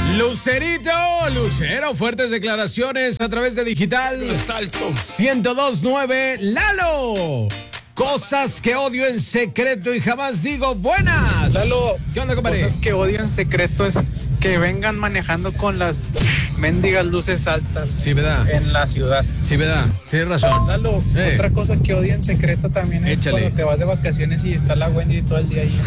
Lucero, fuertes declaraciones a través de Digital. Salto. 102.9, Lalo. Cosas que odio en secreto y jamás digo. Buenas. Lalo, ¿Qué onda, compadre? cosas que odio en secreto es que vengan manejando con las mendigas luces altas. Sí, ¿verdad? En la ciudad. Sí, ¿verdad? Tienes razón. Lalo, otra cosa que odio en secreto también es Échale. cuando te vas de vacaciones y está la Wendy todo el día ahí.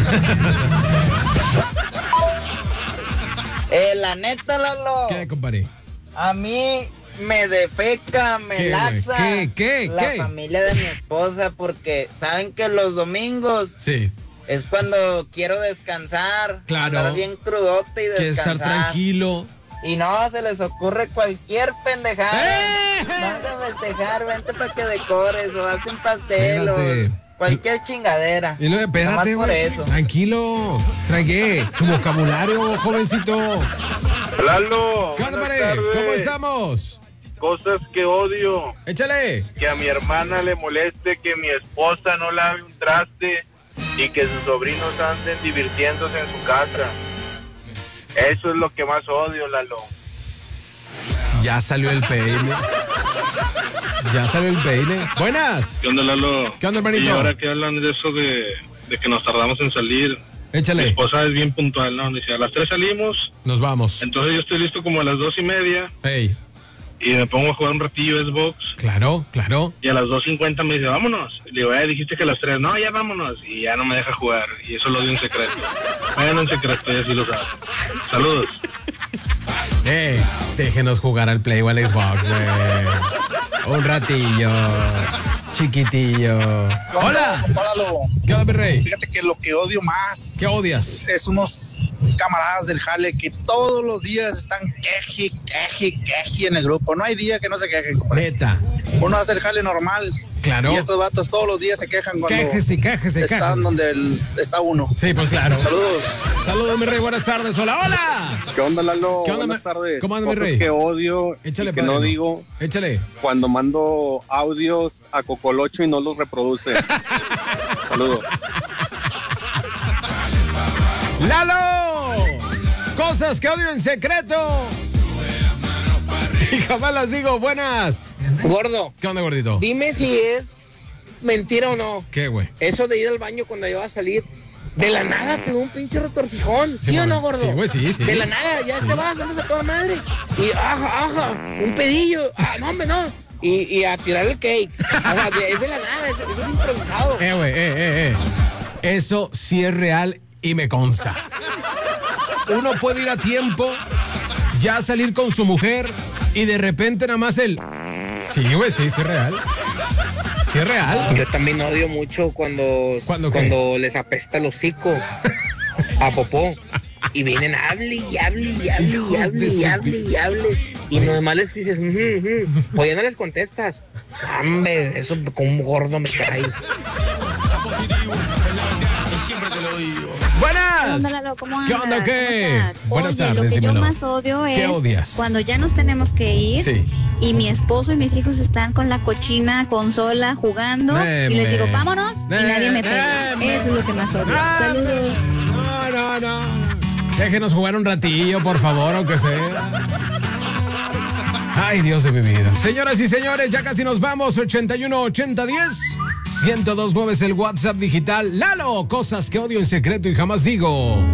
La neta, Lalo. ¿Qué, compadre? A mí me defeca, me ¿Qué, laxa güey? ¿Qué? la familia de mi esposa, porque saben que los domingos Sí. es cuando quiero descansar. Claro. Estar bien crudote y Quieres descansar. estar tranquilo. Y no, se les ocurre cualquier pendejada. ¡Eh! Van a festejar, vente para que decores o hazte un pastel Espérate. o cualquier chingadera. Y luego, espérate, Nomás por güey. eso. Tranquilo. Tragué su vocabulario, jovencito. Lalo, ¿Qué onda, buenas compadre? tardes. ¿Cómo estamos? Cosas que odio, Échale. que a mi hermana le moleste que mi esposa no lave un traste y que sus sobrinos anden divirtiéndose en su casa. Eso es lo que más odio, Lalo. Ya salió el peine. Ya salió el peine. Buenas. ¿Qué onda, Lalo? ¿Qué onda, hermanito? Y ahora que hablan de eso de que nos tardamos en salir, mi Échale. esposa es bien puntual, ¿no? Dice, a las 3 salimos, Nos vamos. entonces yo estoy listo como a las 2:30 Ey. y me pongo a jugar un ratillo Xbox Claro, claro. y a las 2:50 me dice, vámonos. Y le digo, dijiste que a las 3, no, ya vámonos. Y ya no me deja jugar y eso lo odio en secreto. Vayan en secreto, ya sí lo saben. Saludos. Déjenos jugar al Play o al Xbox, güey. Un ratillo. Chiquitillo. Hola. Compáralo. ¿Qué onda, mi rey? Fíjate que lo que odio más ¿Qué odias? es unos camaradas del jale que todos los días están queje en el grupo. No hay día que no se quejen, compadre. Neta. Uno hace el jale normal. Claro. Y estos vatos todos los días se quejan cuando Cájese. están donde está uno. Sí, pues claro. Saludos. Saludos, mi rey. Buenas tardes. Hola. ¿Qué onda, Lalo? ¿Qué onda, Buenas tardes. ¿Cómo anda, mi Cosas rey? que odio Échale, y que padrino. no digo Échale. cuando mando audios a Cocolocho y no los reproduce. Saludos. ¡Lalo! Cosas que odio en secreto. Y jamás las digo. Buenas. Gordo, ¿Qué onda, gordito? dime si es mentira o no. ¿Qué, güey? Eso de ir al baño cuando yo va a salir, de la nada te da un pinche retorcijón. ¿Sí o no, gordo? Sí, güey, sí. De la nada, ya te vas, andas a toda madre. Y ajá, un pedillo. No, hombre, no. Y a tirar el cake. O sea, es de la nada, eso es improvisado. Güey. Eso sí es real y me consta. Uno puede ir a tiempo, ya salir con su mujer y de repente nada más el... Sí, güey, sí es real. Sí es real. Yo también odio mucho cuando les apesta el hocico a popó. Y vienen, hable. Y nomás les dices, o ya no les contestas. Hombre, eso como gordo me cae. ¡Buenas! ¿Qué onda, Lalo? ¿Cómo andas? ¿Qué onda, qué? ¿Cómo estás? Buenas Oye, tardes, lo que dímelo. yo más odio ¿Qué es odias? cuando ya nos tenemos que ir Sí. y mi esposo y mis hijos están con la cochina consola jugando y les digo, vámonos, y nadie me pega. Eso es lo que más odio. Saludos. No. Déjenos jugar un ratillo, por favor, aunque sea. Ay, Dios de mi vida. Señoras y señores, ya casi nos vamos. 81-80-10. 102.9 es el WhatsApp digital. Lalo, cosas que odio en secreto y jamás digo.